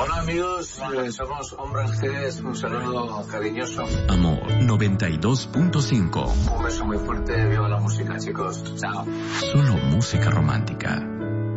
Hola amigos, somos Hombres G, un saludo cariñoso. Amor 92.5. Un beso muy fuerte, viva la música chicos, chao. Solo música romántica.